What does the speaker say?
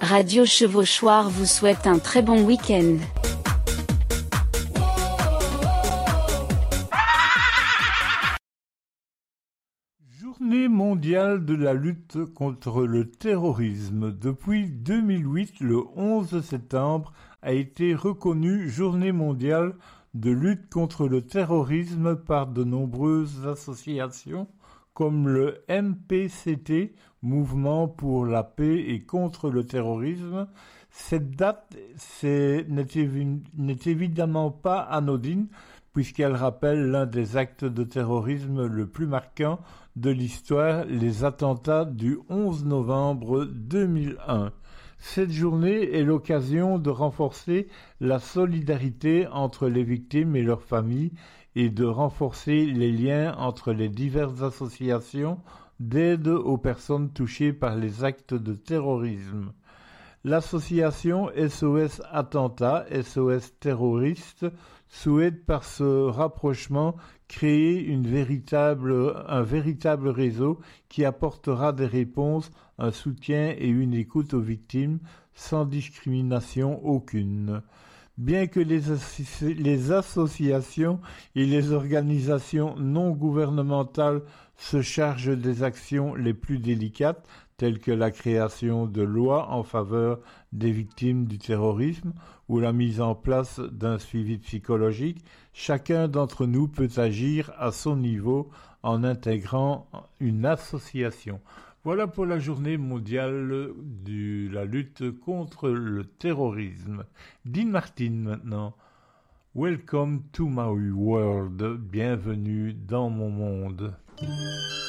Radio Chevauchoir vous souhaite un très bon week-end. Journée mondiale de la lutte contre le terrorisme. Depuis 2008, le 11 septembre a été reconnue Journée mondiale de lutte contre le terrorisme par de nombreuses associations comme le MPCT, Mouvement pour la paix et contre le terrorisme. Cette date n'est évidemment pas anodine puisqu'elle rappelle l'un des actes de terrorisme le plus marquant de l'histoire, les attentats du 11 novembre 2001. Cette journée est l'occasion de renforcer la solidarité entre les victimes et leurs familles et de renforcer les liens entre les diverses associations d'aide aux personnes touchées par les actes de terrorisme. L'association SOS Attentat, SOS Terroriste, souhaite par ce rapprochement créer un véritable réseau qui apportera des réponses, un soutien et une écoute aux victimes sans discrimination aucune. Bien que les associations et les organisations non gouvernementales se chargent des actions les plus délicates, telles que la création de lois en faveur des victimes du terrorisme ou la mise en place d'un suivi psychologique, chacun d'entre nous peut agir à son niveau en intégrant une association. Voilà pour la journée mondiale de la lutte contre le terrorisme. Dean Martin maintenant. Welcome to my world. Bienvenue dans mon monde.